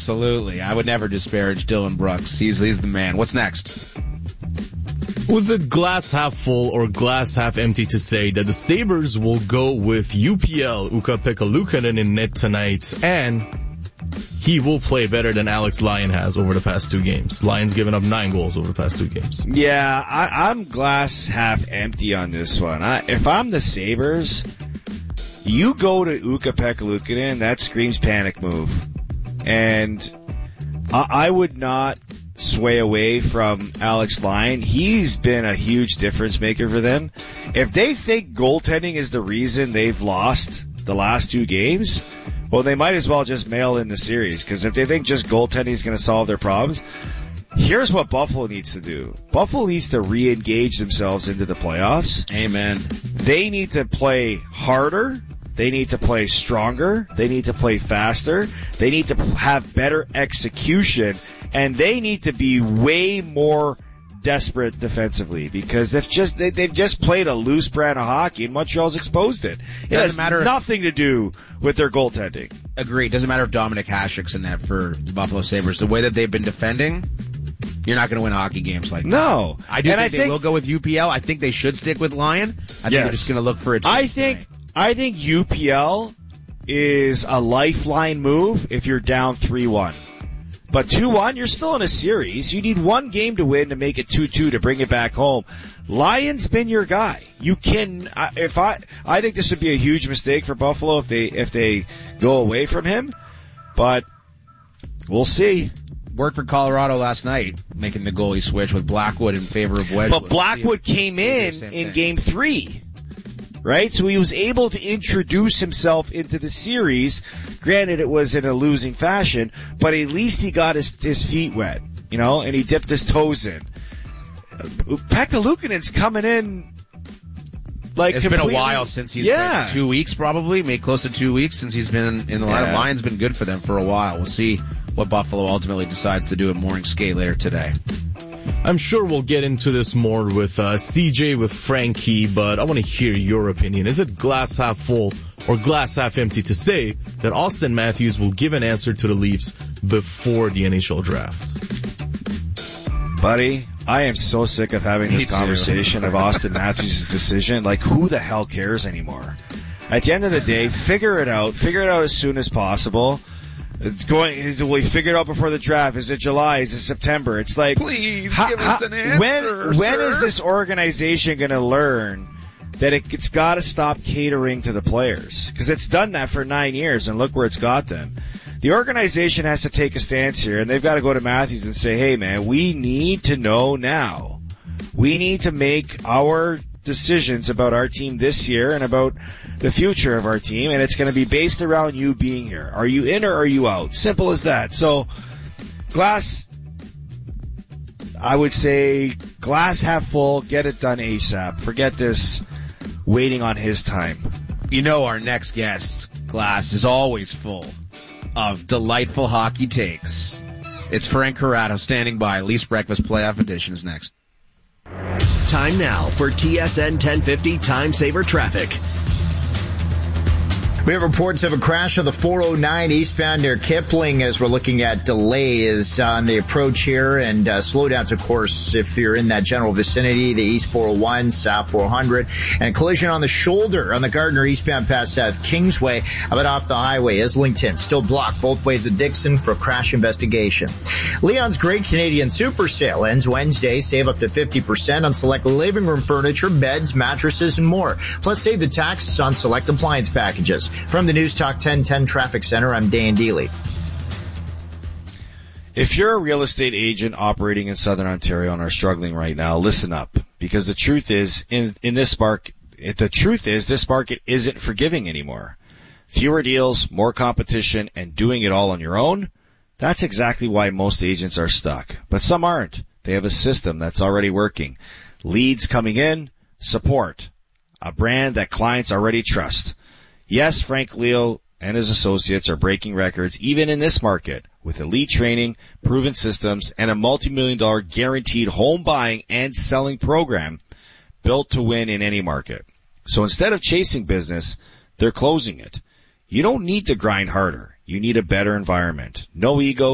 absolutely. I would never disparage Dylan Brooks. He's the man. What's next? Was it glass half full or glass half empty to say that the Sabres will go with UPL Ukko-Pekka Luukkonen in net tonight, and he will play better than Alex Lyon has over the past 2 games. Lyon's given up 9 goals over the past 2 games. Yeah, I'm glass half empty on this one. If I'm the Sabres, you go to Ukko-Pekka Luukkonen, that screams panic move. And I would not sway away from Alex Lyon. He's been a huge difference maker for them. If they think goaltending is the reason they've lost the last 2 games, well, they might as well just mail in the series, because if they think just goaltending is going to solve their problems, here's what Buffalo needs to do. Buffalo needs to re-engage themselves into the playoffs. Amen. They need to play harder. They need to play stronger. They need to play faster. They need to have better execution. And they need to be way more desperate defensively, because they've just played a loose brand of hockey, and Montreal's exposed it. It has nothing to do with their goaltending. Agreed. Doesn't matter if Dominic Hasek's in that for the Buffalo Sabres. The way that they've been defending, you're not going to win hockey games like that. No. I think they will go with UPL. I think they should stick with Lyon. I think they're just going to look for a change. I think UPL is a lifeline move if you're down 3-1. But 2-1, you're still in a series. You need 1 game to win to make it 2-2 to bring it back home. Lyon's been your guy. You can, I think this would be a huge mistake for Buffalo if they go away from him. But we'll see. Worked for Colorado last night, making the goalie switch with Blackwood in favor of Wedgwood. But Blackwood came in game 3. Right? So he was able to introduce himself into the series. Granted, it was in a losing fashion, but at least he got his feet wet, and he dipped his toes in. Pekka Luukkonen's coming in like it's been a while since he's been 2 weeks probably, maybe close to 2 weeks since he's been in the lineup. Lyon's been good for them for a while. We'll see what Buffalo ultimately decides to do at morning skate later today. I'm sure we'll get into this more with CJ, with Frankie, but I want to hear your opinion. Is it glass half full or glass half empty to say that Auston Matthews will give an answer to the Leafs before the NHL draft? Buddy, I am so sick of having this conversation of Auston Matthews' decision. Like, who the hell cares anymore? At the end of the day, figure it out. Figure it out as soon as possible. Will we figure it out before the draft? Is it July? Is it September? It's like, please give us an answer. When is this organization going to learn that it's got to stop catering to the players? Because it's done that for 9 years, and look where it's got them. The organization has to take a stance here, and they've got to go to Matthews and say, hey man, we need to know now. We need to make our decisions about our team this year and about the future of our team, and it's going to be based around you being here. Are you in or are you out? Simple as that. So, I would say glass half full, get it done ASAP. Forget this waiting on his time. Our next guest's glass is always full of delightful hockey takes. It's Frank Corrado standing by. Leafs Breakfast Playoff Edition is next. Time now for TSN 1050 Time Saver Traffic. We have reports of a crash of the 409 eastbound near Kipling as we're looking at delays on the approach here, and slowdowns, of course, if you're in that general vicinity, the East 401, South 400, and a collision on the shoulder on the Gardner eastbound past South Kingsway, a bit off the highway. Islington still blocked both ways of Dixon for a crash investigation. Leon's Great Canadian Super Sale ends Wednesday. Save up to 50% on select living room furniture, beds, mattresses, and more. Plus, save the taxes on select appliance packages. From the News Talk 1010 Traffic Center, I'm Dan Deely. If you're a real estate agent operating in Southern Ontario and are struggling right now, listen up. Because the truth is, this market isn't forgiving anymore. Fewer deals, more competition, and doing it all on your own. That's exactly why most agents are stuck. But some aren't. They have a system that's already working. Leads coming in, support. A brand that clients already trust. Yes, Frank Leo and his associates are breaking records even in this market with elite training, proven systems, and a multi-million-dollar guaranteed home buying and selling program built to win in any market. So instead of chasing business, they're closing it. You don't need to grind harder. You need a better environment. No ego,